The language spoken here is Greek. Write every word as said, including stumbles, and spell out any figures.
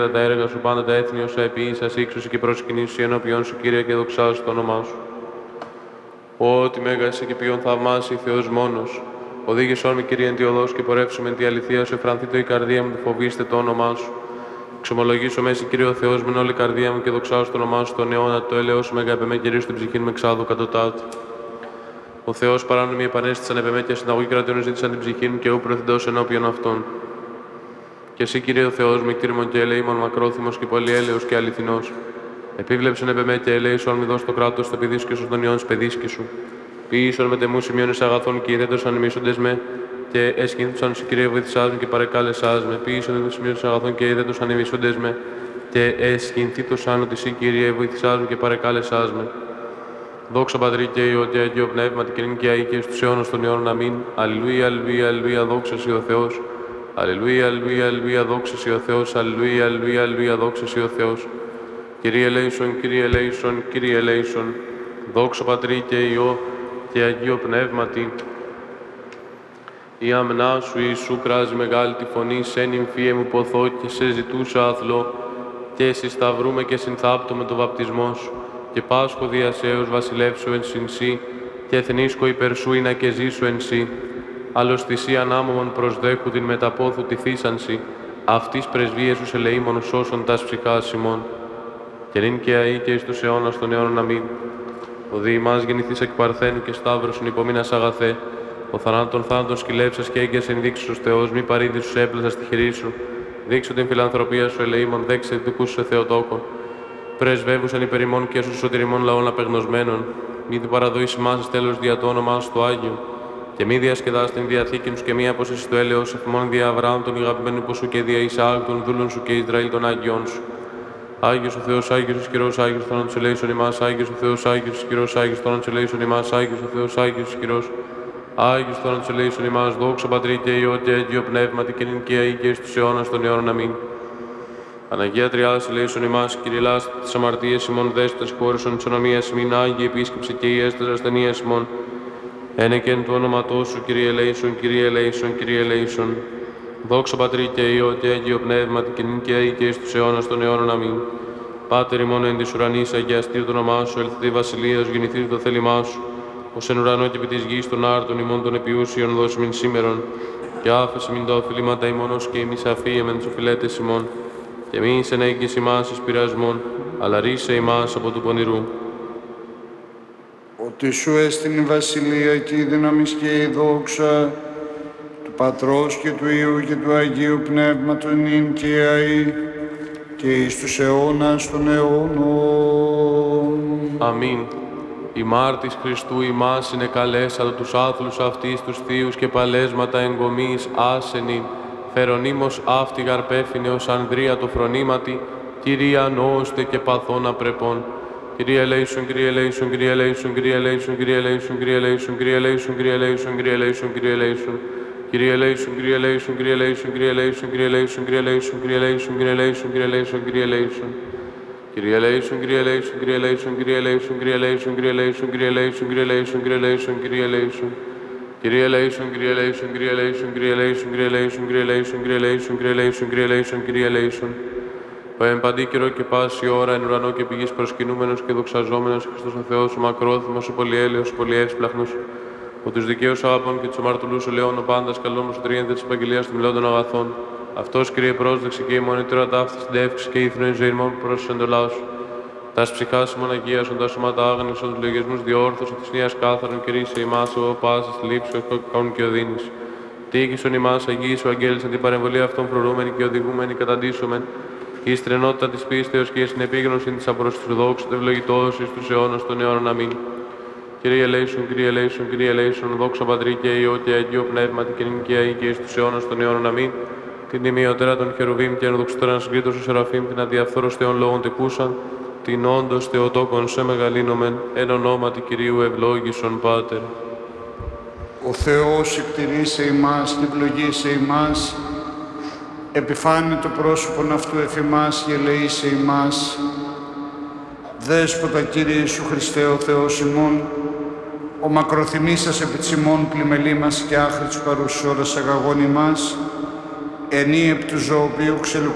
τα έργα σου πάντα τα έθνη όσα επίησας ύξωση και προσκυνήσου ενώπιον σου, Κύριε, και δοξάσου το όνομά σου. Ότι μέγα είσαι και ποιον θαυμάσι Θεός μόνος. Οδήγησόν με, Κύριε, εν τη οδός και πορεύσου με τη αληθεία σου, εφρανθήτω η καρδία μου, φοβήστε το όνομά σου. Ξομολογήσω μέση, Κύριε ο Θεός, με όλη η καρδία μου και δοξάσου το όνομά σου, τον αιώνα, το έλεος σου, μέγα επεμέ, Κυρίου, στην ψυχή μου εξάδου κατωτάτου. Ο Θεός παράνομοι μη επανέστησαν επεμέ και συναγωγή κρατών ζήτησαν την ψυχή μου και ου προθυντός ενώπιον αυτών. Και εσύ, Κύριε ο Θεός, με κτήριμον και ελεήμον, μακρόθυμος και πολυέλεος και αληθινός. Επίβλεψον επεμέ και ελέησον μη δώσ' το κράτος το παιδίσκη σου, στον ιόν παιδίσκη σου. Ποιήσον με τεμού σημειώνες αγαθών και ιδέτωσαν ημίσοντες με, και εσκήνθουσαν σε, Κύριε, βοηθησάς με και παρεκάλεσάς με. Ποιήσον με σημειώνες αγαθών και ιδέτωσαν ημίσοντες με, και εσκήνθητοσαν ότι εσύ, Κύριε, βοηθησάς με και παρεκάλεσάς με. Δόξα Πατρί και Υιό και Αγίο Πνεύματι και νυν και αεί και στους αιώνας των αιώνων. Αμήν. Αλληλούια, αλληλούια, αλληλούια, δόξα σοι ο Θεός. Αλληλούια, αλληλούια, αλληλούια, δόξα σοι ο Θεός. Αλληλούια, αλληλούια, αλληλούια, δόξα σοι ο Θεός. Κύριε ελέησον, Κύριε ελέησον, Κύριε ελέησον. Δόξα Πατρί και Υιό και Αγίο Πνεύματι. Η αμνά σου, Ιησού, κράζει μεγάλη τη φωνή, σε νυμφίε μου ποθώ και σε ζητούσα αθλό, και συσταυρούμε και συνθάπτω με το βαπτισμό σου, και πάσχω διασέως βασιλεύσω εν συνσύ, και εθνίσκω υπερ σου να και ζήσω εν σύ. Άλλος θυσί ανάμωμον προσδέχου την μεταπόθου τη θύσανση, αυτής πρεσβείες σου ελεήμων σώσον τας ψυχάς ημών. Και νυν και αεί και εις τους αιώνας των αιώνων. Αμήν. Ο δι' ημάς γεννηθείς εκ Παρθένου και Σταύρωσον υπομείνας αγαθέ, ο θανάτων θάνατον σκυλεύσας και έγκαιας ενδείξους Θεός, μη παρήδησους έπλασα στη χειρή σου. Δείξω την φιλανθρωπία σου ελεήμων, δέξε δικούς σου Θεοτόκο. Πρεσβεύουσαν υπερ ημών και σου σωτηριμών λαών απεγνωσμένων, μη δι παραδοήσει μάσης τέλος δια το όνομά σου το Άγιο, και μη διασκεδάς την διαθήκη σου και μη αποσύσεις το έλεος εφημών δια Αβραάμ τον ηγαπημένου που σου και δια Ισαάκ των δούλων σου και Ισραήλ των Άγιών σου. Άγιος ο Θεός, Άγιος ισχυρός, Άγιος τον αντσελέησον ημάς, Άγιος ο Θεός, Άγιος ισχυρός, Άγιος τον αντσελέησον ημάς, Άγιος ο Θεός, Άγιος ισχυρός, Άγιος τον αντσελέησον ημάς, δόξα Πατρί και Υιό και Αγίο Πνεύματι και νυν και αεί και εις τους αιώνας των αιώνων. Αμήν. Παναγία Τριάδας ελέησον ημάς, Κύριε λάστη τις αμαρτίες ημών, δέστητας χώρισον της ονομίας ημίν, Άγιε επίσκεψε και ιέστας ασθενείας ημών. Ένεκεν του όνοματός σου, Κύριε ελέησον, Κύριε ελέησον, Κύριε ελέησον. Δόξα Πατρί και Υιό και Αγίο Πνεύματι και νυν και αεί και εις τους αιώνας των αιώνων. Αμήν. Πάτερ ημών εν της ουρανής, αγιαστήρ το όνομά σου, ελθετή βασιλεία σου, γεννηθείτε το θέλημά σου, ως εν ουρανό και επί της γης των άρτων ημών των επιούσιων δώσιμην σήμερον, και άφεση μην τα οφειλήματα ημών ως και εμείς αφίεμεν τους οφειλέτες ημών, και μη εις ενέγγις ημάς εις πειρασμών, αλλά ρίσε ημάς από του πονηρού. Ότι σου έστειν η βασιλεία και η δύναμη και η δόξα του Πατρός και του Υιού και του Αγίου Πνεύματος νυν και αεί και εις τους αιώνας των αιώνων. Αμήν. Η μάρτης Χριστού ημάς είναι καλέσατο τους άθλους αυτής τους θείους και παλέσματα εγκομής άσενην, φερονίμος αύτη γαρπέφινε ως Ανδρία το φρονήματι, Κυρία νόωστε και παθών απρεπών. Κύριε ελέησον, Κύριε ελέησον, Κύριε ελέησον, Κύριε ελέησον, Κύριε ελέησον, Κύριε ελέησον, Κύριε ελέησον, Κύριε ελέησον, Κύριε ελέησον, Κύριε ελέησον. Κύριε ελέησον, Κύριε ελέησον, Κύριε ελέησον, Κύριε ελέησον, Κύριε ελέησον, Κύριε ελέησον, Κύριε ελέησον, Κύριε ελέησον, Κύριε ελέησον, Κύριε ελέησον. Κύριε ελέησον, Κύριε ελέησον, Κύριε ελέησον, Κύριε ελέησον, Κύριε ελέησον, Κύριε ελέησον, Κύριε ελέησον, Κύριε ελέησον, Κύριε ελέησον, Κύριε ελέησον. Κύριε ελέησον, Κύριε ελέησον, Κύριε ελέησον, Κύριε ελέησον, Κύριε ελέησον, Κύριε ελέησον, Κύριε ελέησον, Κύριε ελέησον, Κύριε ελέησον, Κύριε ελέησον. Ο εν παντή καιρό και πάση ώρα εν ουρανό και πηγής προσκυνούμενος και δοξαζόμενος Χριστός ο Θεός, ο μακρόθυμος, ο πολυέλεος, ο πολυεύσπλαχνος, ο τους δικαίους αγαπών και τους αμαρτωλούς ο Λέων, ο πάντας καλόμος, ο τριέντε της Επαγγελίας των μιλών των αγαθών. Αυτός, Κύριε, πρόσδεξη και ημών ήτρα ταύτης την τεύξη και ήθνο εν ζωή ημών προς εντολά σου. Τας ψυχάς ημών αγίασον, τα σώματα άγνωσον, τους λογισμούς διόρθωσον, της νέας κάθαρον και ρίσε ημάς ο πάσης λήψη, ο κακόν και οδύνης. Τίκησον ημάς αγίης ο αγγέλης, την παρεμβολή αυτών φρουρούμενη και οδηγούμενη καταντήσομεν. Η στρενότητα της πίστεως και η συνεπίγνωση της απροσφυδόξου ευλογητός εις τους αιώνας των αιώνων. Αμήν. Κύριε ελέησον, Κύριε ελέησον, Κύριε ελέησον, δόξα Πατρί και Υιό και Αγίο Πνεύματι και νυν και αεί και εις τους αιώνας των αιώνων. Αμήν. Την τιμιωτέρα των Χερουβίμ και ενδοξωτέρα συγκρίτως του Σεραφείμ, την αδιαφθόρος Θεών λόγων τεκούσαν, την όντως Θεοτόκον σε μεγαλύνομεν, εν ονόματι Κυρίου ευλόγησον Πάτερ. Ο Θεός εκτηρήσε ημάς και ευλογήσε ημάς, επιφάνει το πρόσωπον αυτού εφ' ημάς και ελεήσε ημάς. Δέσποτα Κύριε Ιησού Χριστέ ο Θεός ημών, ο μακροθυμής σας επί της ημών πλημελή μας και άχρη της παρούσης ώρας αγαγών ημάς, ενή επ' του ζωοποιού ξελου